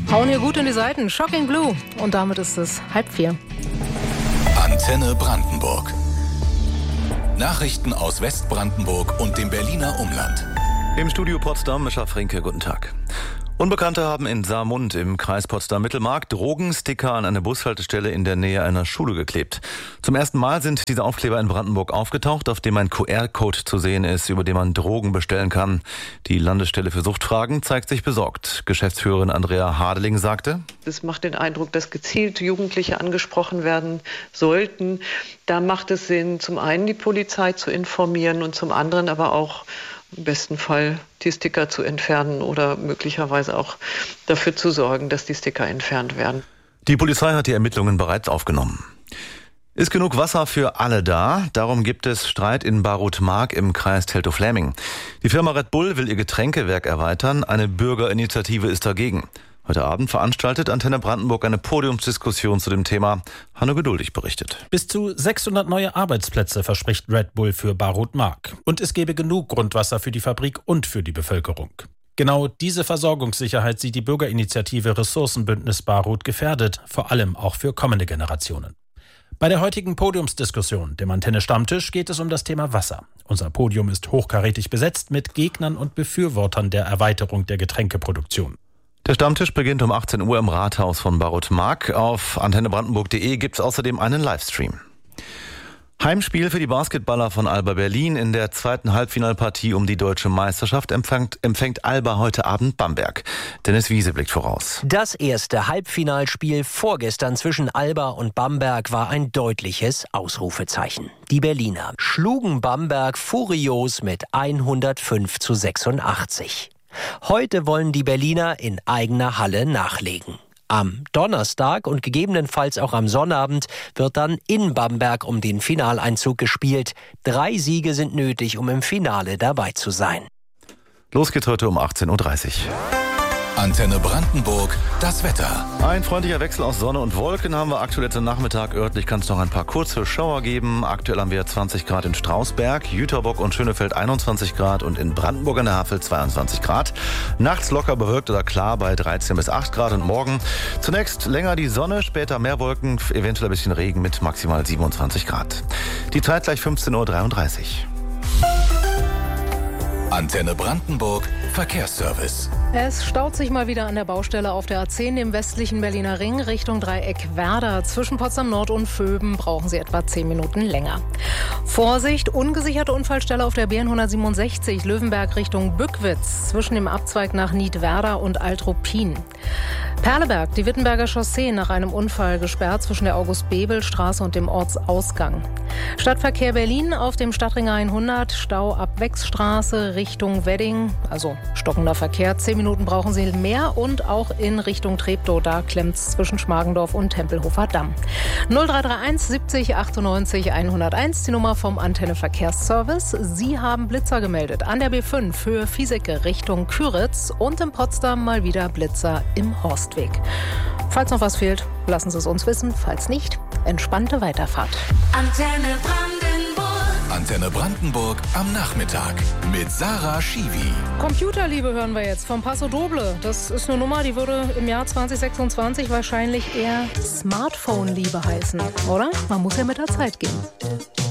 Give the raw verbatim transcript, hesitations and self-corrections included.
Hauen hier gut in die Seiten. Shocking Blue. Und damit ist es halb vier. Antenne Brandenburg. Nachrichten aus Westbrandenburg und dem Berliner Umland. Im Studio Potsdam, Mischa Frinke, guten Tag. Unbekannte haben in Saarmund im Kreis Potsdam-Mittelmark Drogensticker an eine Bushaltestelle in der Nähe einer Schule geklebt. Zum ersten Mal sind diese Aufkleber in Brandenburg aufgetaucht, auf dem ein Q R-Code zu sehen ist, über den man Drogen bestellen kann. Die Landesstelle für Suchtfragen zeigt sich besorgt. Geschäftsführerin Andrea Hadeling sagte: Es macht den Eindruck, dass gezielt Jugendliche angesprochen werden sollten. Da macht es Sinn, zum einen die Polizei zu informieren und zum anderen aber auch im besten Fall die Sticker zu entfernen oder möglicherweise auch dafür zu sorgen, dass die Sticker entfernt werden. Die Polizei hat die Ermittlungen bereits aufgenommen. Ist genug Wasser für alle da? Darum gibt es Streit in Barut-Mark im Kreis Teltow-Fläming. Die Firma Red Bull will ihr Getränkewerk erweitern. Eine Bürgerinitiative ist dagegen. Heute Abend veranstaltet Antenne Brandenburg eine Podiumsdiskussion zu dem Thema. Hanno Geduldig berichtet. Bis zu sechshundert neue Arbeitsplätze verspricht Red Bull für Barut-Mark. Und es gebe genug Grundwasser für die Fabrik und für die Bevölkerung. Genau diese Versorgungssicherheit sieht die Bürgerinitiative Ressourcenbündnis Barut gefährdet, vor allem auch für kommende Generationen. Bei der heutigen Podiumsdiskussion, dem Antenne-Stammtisch, geht es um das Thema Wasser. Unser Podium ist hochkarätig besetzt mit Gegnern und Befürwortern der Erweiterung der Getränkeproduktion. Der Stammtisch beginnt um achtzehn Uhr im Rathaus von Barut-Mark. Auf antenne brandenburg punkt de gibt es außerdem einen Livestream. Heimspiel für die Basketballer von Alba Berlin. In der zweiten Halbfinalpartie um die deutsche Meisterschaft empfängt, empfängt Alba heute Abend Bamberg. Dennis Wiese blickt voraus. Das erste Halbfinalspiel vorgestern zwischen Alba und Bamberg war ein deutliches Ausrufezeichen. Die Berliner schlugen Bamberg furios mit hundertfünf zu sechsundachtzig. Heute wollen die Berliner in eigener Halle nachlegen. Am Donnerstag und gegebenenfalls auch am Sonnabend wird dann in Bamberg um den Finaleinzug gespielt. Drei Siege sind nötig, um im Finale dabei zu sein. Los geht's heute um achtzehn Uhr dreißig. Antenne Brandenburg, das Wetter. Ein freundlicher Wechsel aus Sonne und Wolken haben wir aktuell zum Nachmittag. Örtlich kann es noch ein paar kurze Schauer geben. Aktuell haben wir zwanzig Grad in Strausberg, Jüterbock und Schönefeld einundzwanzig Grad und in Brandenburg an der Havel zweiundzwanzig Grad. Nachts locker bewölkt oder klar bei dreizehn bis acht Grad und morgen zunächst länger die Sonne, später mehr Wolken, eventuell ein bisschen Regen mit maximal siebenundzwanzig Grad. Die Zeit gleich fünfzehn Uhr dreiunddreißig. Antenne Brandenburg, Verkehrsservice. Es staut sich mal wieder an der Baustelle auf der A zehn im westlichen Berliner Ring Richtung Dreieck Werder. Zwischen Potsdam Nord und Vöben brauchen Sie etwa zehn Minuten länger. Vorsicht, ungesicherte Unfallstelle auf der B N hundertsiebenundsechzig Löwenberg Richtung Bückwitz zwischen dem Abzweig nach Niedwerder und Altruppin. Perleberg, die Wittenberger Chaussee nach einem Unfall gesperrt zwischen der August-Bebel-Straße und dem Ortsausgang. Stadtverkehr Berlin auf dem Stadtring hundert, Stau ab Wechsstraße Richtung Wedding, also stockender Verkehr. Zehn Minuten brauchen Sie mehr und auch in Richtung Treptow, da klemmt es zwischen Schmargendorf und Tempelhofer Damm. null drei drei eins siebzig achtundneunzig hunderteins, die Nummer vom Antenne Verkehrsservice. Sie haben Blitzer gemeldet an der B fünf Höhe Fiesecke Richtung Küritz und in Potsdam mal wieder Blitzer im Horstweg. Falls noch was fehlt, lassen Sie es uns wissen. Falls nicht, entspannte Weiterfahrt. Antenne Brandenburg. Antenne Brandenburg am Nachmittag mit Sarah Schiwi. Computerliebe hören wir jetzt vom Paso Doble. Das ist eine Nummer, die würde im Jahr zwanzig sechsundzwanzig wahrscheinlich eher Smartphone-Liebe heißen, oder? Man muss ja mit der Zeit gehen.